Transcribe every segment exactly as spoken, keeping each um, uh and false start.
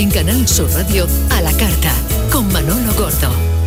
En Canal Sur Radio, a la carta, con Manolo Gordo.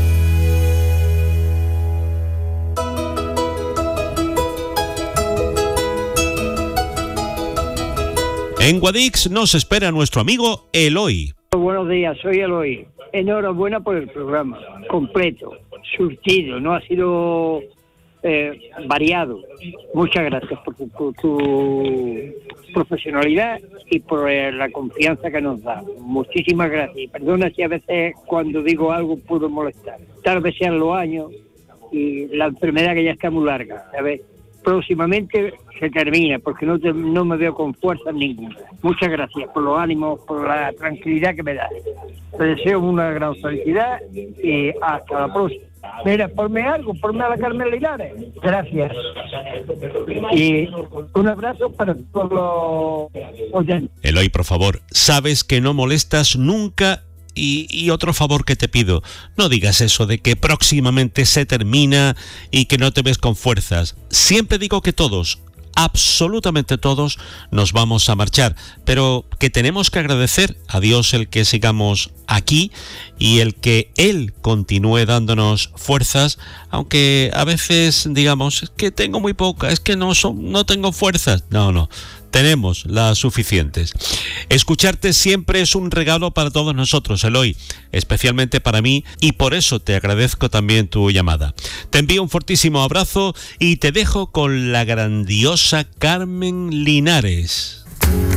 En Guadix nos espera nuestro amigo Eloy. Buenos días, soy Eloy. Enhorabuena por el programa, completo, surtido, no ha sido eh, variado. Muchas gracias por tu, por tu profesionalidad y por eh, la confianza que nos da. Muchísimas gracias. Y perdona si a veces cuando digo algo puedo molestar. Tal vez sean los años y la enfermedad que ya está muy larga, ¿sabes? Próximamente se termina, porque no, te, no me veo con fuerza ninguna. Muchas gracias por los ánimos, por la tranquilidad que me da. Te deseo una gran felicidad y hasta la próxima. Mira, ponme algo, ponme a la Carmen Linares. Gracias. Y un abrazo para todos los oyentes. Eloy, por favor, sabes que no molestas nunca. Y, y otro favor que te pido, no digas eso de que próximamente se termina y que no te ves con fuerzas. Siempre digo que todos, absolutamente todos, nos vamos a marchar, pero que tenemos que agradecer a Dios el que sigamos aquí y el que Él continúe dándonos fuerzas, aunque a veces digamos, es que tengo muy poca, es que no, son, no tengo fuerzas. No, no. Tenemos las suficientes. Escucharte siempre es un regalo para todos nosotros, Eloy, especialmente para mí, y por eso te agradezco también tu llamada. Te envío un fortísimo abrazo y te dejo con la grandiosa Carmen Linares.